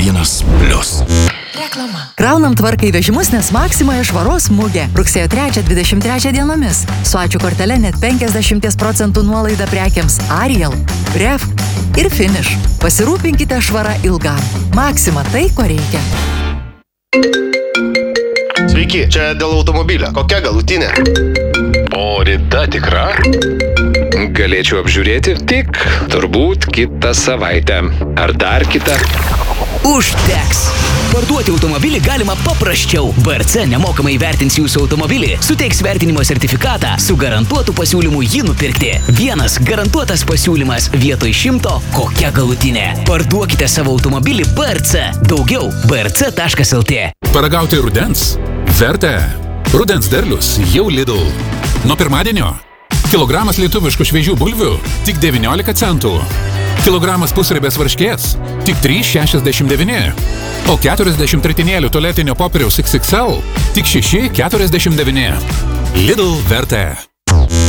1+. Reklama. Kraunam tvarką į vežimus, nes Maksimoje švaros mugė. Rugsėjo 3-23 dienomis. Su ačiū kortele net 50% nuolaida prekiams Ariel, Ref ir Finish. Pasirūpinkite švara ilgam. Maksima tai, ko reikia. Sveiki, čia dėl automobilio. Kokia galutinė? O rida tikra? Galėčiau apžiūrėti tik turbūt kitą savaitę. Ar dar kitą? Užteks! Parduoti automobilį galima paprasčiau. BRC nemokamai įvertins jūsų automobilį, suteiks vertinimo sertifikatą su garantuotu pasiūlymu jį nupirkti. Vienas garantuotas pasiūlymas vietoj 100, kokia galutinė. Parduokite savo automobilį BRC. Daugiau brc.lt. Paragauti rudens? Verta. Rudens derlius jau Lidl. Nuo pirmadienio. Kilogramas lietuviškų šviežių bulvių tik 19 centų. Kilogramas pusriebės varškės tik 3,69. O 40 tritinėlių tualetinio popieriaus XXL tik 6,49. Lidl Verta.